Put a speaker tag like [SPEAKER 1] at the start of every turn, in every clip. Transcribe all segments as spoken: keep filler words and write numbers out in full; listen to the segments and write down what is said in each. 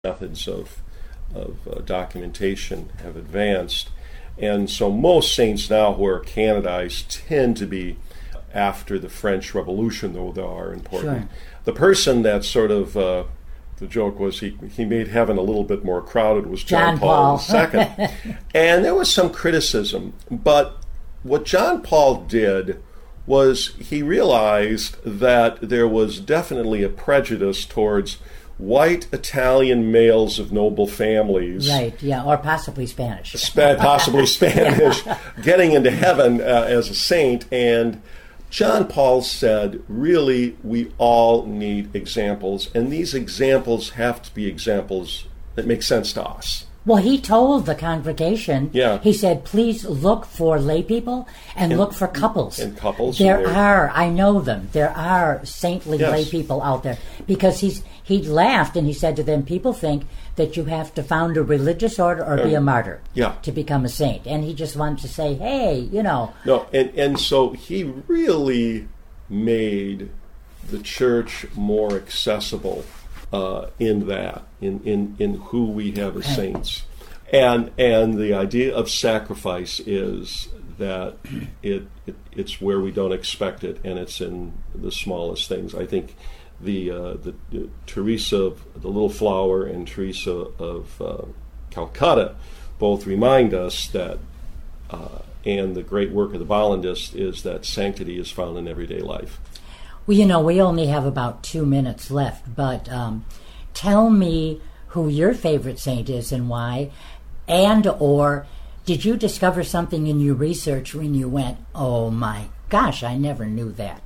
[SPEAKER 1] methods of, of uh, documentation have advanced. And so most saints now who are canonized tend to be after the French Revolution, though they are important.
[SPEAKER 2] Sure.
[SPEAKER 1] The person that sort of, uh, the joke was he, he made heaven a little bit more crowded was John,
[SPEAKER 2] John Paul
[SPEAKER 1] the Second. And there was some criticism. But what John Paul did was he realized that there was definitely a prejudice towards white Italian males of noble families.
[SPEAKER 2] Right, yeah, or possibly Spanish.
[SPEAKER 1] Spa- possibly Spanish, getting into heaven uh, as a saint. And John Paul said, really, we all need examples. And these examples have to be examples that make sense to us.
[SPEAKER 2] Well, he told the congregation,
[SPEAKER 1] Yeah.
[SPEAKER 2] he said, please look for lay people and,
[SPEAKER 1] And-
[SPEAKER 2] look for couples.
[SPEAKER 1] and couples,
[SPEAKER 2] There
[SPEAKER 1] and they're-
[SPEAKER 2] are, I know them, there are saintly
[SPEAKER 1] Yes.
[SPEAKER 2] lay people out there. Because he's he laughed and he said to them, people think that you have to found a religious order or be a martyr
[SPEAKER 1] Yeah.
[SPEAKER 2] to become a saint. And he just wanted to say, hey, you know.
[SPEAKER 1] No, and, and so he really made the church more accessible uh, in that, in, in, in who we have as saints. And and the idea of sacrifice is that it, it it's where we don't expect it, and it's in the smallest things. I think the uh, the, the Teresa of the Little Flower and Teresa of uh, Calcutta both remind us that, uh, and the great work of the Bollandists is that sanctity is found in everyday life.
[SPEAKER 2] Well, you know, we only have about two minutes left, but um, tell me who your favorite saint is and why, and or did you discover something in your research when you went, oh my gosh, I never knew that?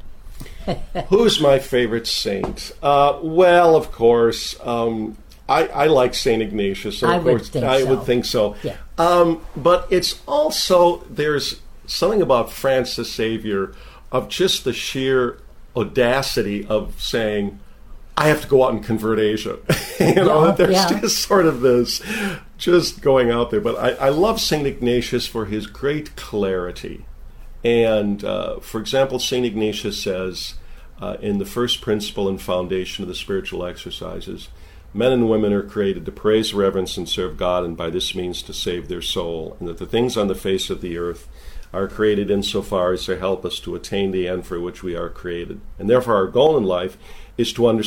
[SPEAKER 1] Who's my favorite saint? Uh, well, of course, um, I, I like Saint Ignatius. So
[SPEAKER 2] I
[SPEAKER 1] of
[SPEAKER 2] would
[SPEAKER 1] course,
[SPEAKER 2] think
[SPEAKER 1] I
[SPEAKER 2] so.
[SPEAKER 1] would think so.
[SPEAKER 2] Yeah.
[SPEAKER 1] Um, but it's also, there's something about Francis Xavier of just the sheer audacity of saying, I have to go out and convert Asia. you know,
[SPEAKER 2] Yeah,
[SPEAKER 1] there's
[SPEAKER 2] yeah.
[SPEAKER 1] just sort of this, just going out there. But I, I love Saint Ignatius for his great clarity. And, uh, for example, Saint Ignatius says uh, in the first principle and foundation of the spiritual exercises, men and women are created to praise, reverence, and serve God, and by this means to save their soul, and that the things on the face of the earth are created insofar as they help us to attain the end for which we are created. And therefore our goal in life is to understand